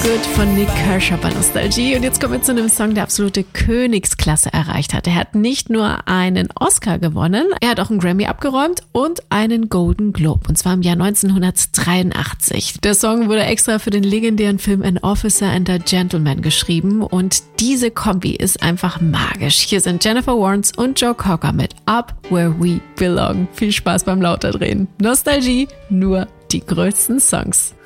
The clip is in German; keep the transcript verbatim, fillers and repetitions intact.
Good von Nik Kershaw bei Nostalgie. Und jetzt kommen wir zu einem Song, der absolute Königsklasse erreicht hat. Er hat nicht nur einen Oscar gewonnen, er hat auch einen Grammy abgeräumt und einen Golden Globe. Und zwar im Jahr neunzehnhundertdreiundachtzig. Der Song wurde extra für den legendären Film An Officer and a Gentleman geschrieben. Und diese Kombi ist einfach magisch. Hier sind Jennifer Warnes und Joe Cocker mit Up Where We Belong. Viel Spaß beim Lauterdrehen. Nostalgie, nur die größten Songs.